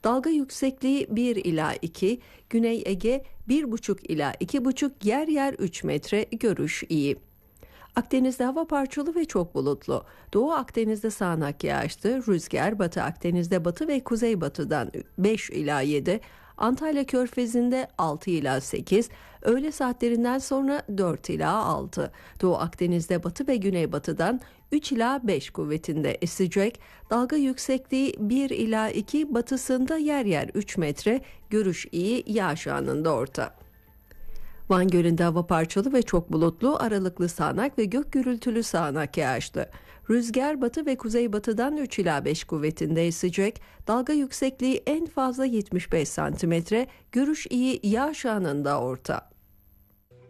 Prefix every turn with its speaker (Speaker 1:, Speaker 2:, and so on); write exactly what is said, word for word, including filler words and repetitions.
Speaker 1: Dalga yüksekliği bir ila iki, Güney Ege bir buçuk ila iki buçuk, yer yer üç metre, görüş iyi. Akdeniz'de hava parçalı ve çok bulutlu. Doğu Akdeniz'de sağanak yağışlı, rüzgar Batı Akdeniz'de batı ve kuzeybatıdan beş ila yedi, Antalya Körfezi'nde altı ila sekiz, öğle saatlerinden sonra dört ila altı. Doğu Akdeniz'de batı ve güneybatıdan üç ila beş kuvvetinde esecek. Dalga yüksekliği bir ila iki, batısında yer yer üç metre, görüş iyi, yağış anında orta. Van Gölü'nde hava parçalı ve çok bulutlu, aralıklı sağanak ve gök gürültülü sağanak yağışlı. Rüzgar batı ve kuzeybatıdan üç ila beş kuvvetinde esecek. Dalga yüksekliği en fazla yetmiş beş santimetre, görüş iyi, yağış anında orta.